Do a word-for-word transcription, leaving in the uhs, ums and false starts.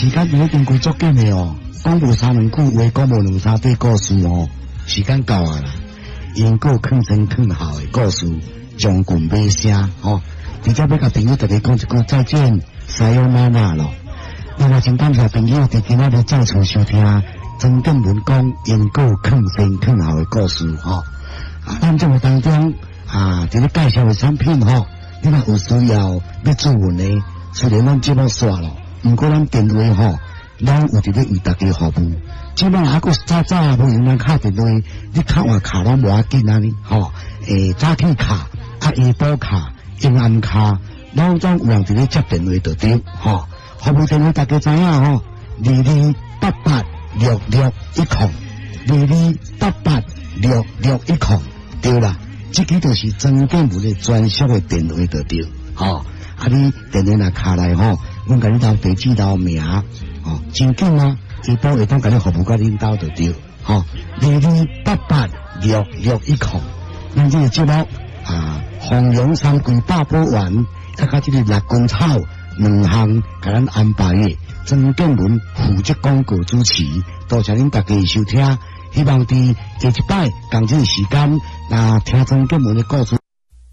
时间已经过足紧的哦，讲无三两句话，讲无两三堆故事哦，时间到啊啦。因果坑前坑后的故事，将近尾声哦。直接要甲朋友大家讲一句再见，西欧娜娜咯。那么真感谢朋友伫今仔日再次收听曾建文讲因果坑前坑后的故事哦。啊，咱节目当中啊，伫咧介绍的产品吼，你若有需要要咨询的，虽然咱节目煞咯，毋过咱电话吼，咱有伫咧为大家服务。即摆还佫早早无用咱敲电话，你敲换卡拢无要紧啊你吼，诶，早起卡啊下晡卡。平安卡，拢总有人伫咧接电话就对，吼。服务电话大家知影吼，二二八八六六一空，二二八八六六一空，对啦。这个就是曾建文的专属的电话就对，吼。啊，你电话若卡来吼，阮甲你留地址留名，吼，真紧啊，下晡下当甲你服务甲恁兜就对，吼。二二八八六六一空，咱这个节目。啊，弘扬三桂大补丸，再加这个六根草两项，给咱安排的。曾建文负责广告主持，多谢恁大家的收听。希望伫下一摆同这个时间，那听曾建文的故事。